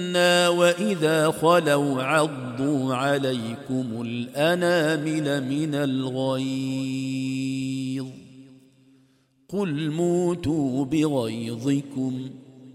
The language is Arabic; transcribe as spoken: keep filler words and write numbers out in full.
وإذا خلوا عضوا عليكم الأنامل من الغيظ قل موتوا بغيظكم